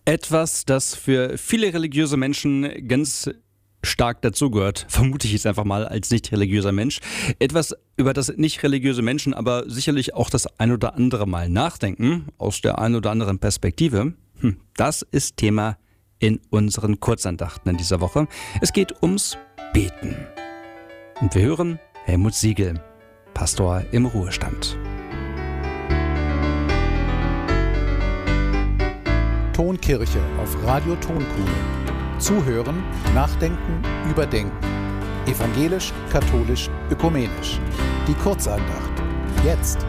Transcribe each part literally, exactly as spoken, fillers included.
Etwas, das für viele religiöse Menschen ganz stark dazugehört, vermute ich jetzt einfach mal als nicht religiöser Mensch. Etwas, über das nicht religiöse Menschen aber sicherlich auch das ein oder andere Mal nachdenken, aus der ein oder anderen Perspektive. Hm, das ist Thema in unseren Kurzandachten in dieser Woche. Es geht ums Beten. Und wir hören Helmut Siegel, Pastor im Ruhestand. Tonkirche auf Radio Tonkuhl. Zuhören, nachdenken, überdenken. Evangelisch, katholisch, ökumenisch. Die Kurzandacht. Jetzt.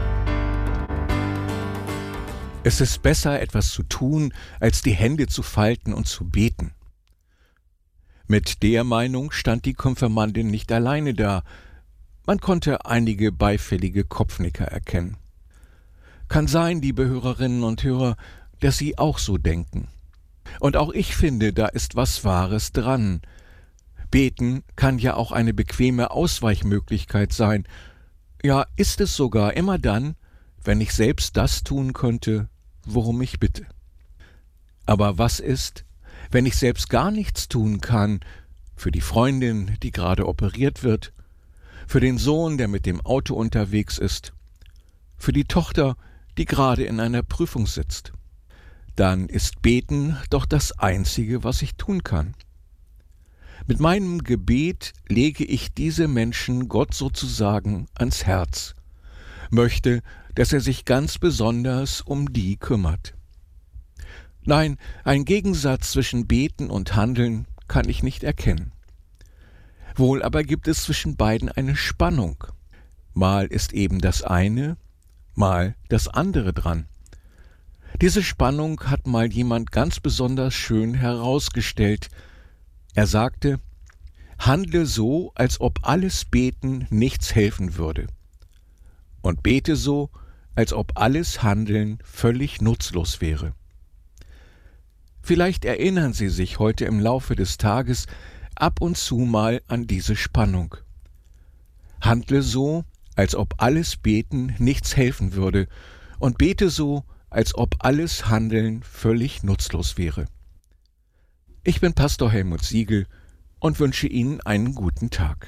Es ist besser, etwas zu tun, als die Hände zu falten und zu beten. Mit der Meinung stand die Konfirmandin nicht alleine da. Man konnte einige beifällige Kopfnicker erkennen. Kann sein, liebe Hörerinnen und Hörer, dass Sie auch so denken. Und auch ich finde, da ist was Wahres dran. Beten kann ja auch eine bequeme Ausweichmöglichkeit sein. Ja, ist es sogar immer dann, wenn ich selbst das tun könnte, worum ich bitte. Aber was ist, wenn ich selbst gar nichts tun kann, für die Freundin, die gerade operiert wird, für den Sohn, der mit dem Auto unterwegs ist, für die Tochter, die gerade in einer Prüfung sitzt? Dann ist Beten doch das Einzige, was ich tun kann. Mit meinem Gebet lege ich diese Menschen Gott sozusagen ans Herz, möchte, dass er sich ganz besonders um die kümmert. Nein, ein Gegensatz zwischen Beten und Handeln kann ich nicht erkennen. Wohl aber gibt es zwischen beiden eine Spannung. Mal ist eben das eine, mal das andere dran. Diese Spannung hat mal jemand ganz besonders schön herausgestellt. Er sagte, handle so, als ob alles Beten nichts helfen würde. Und bete so, als ob alles Handeln völlig nutzlos wäre. Vielleicht erinnern Sie sich heute im Laufe des Tages ab und zu mal an diese Spannung. Handle so, als ob alles Beten nichts helfen würde, und bete so, als ob alles Handeln völlig nutzlos wäre. Ich bin Pastor Helmut Siegel und wünsche Ihnen einen guten Tag.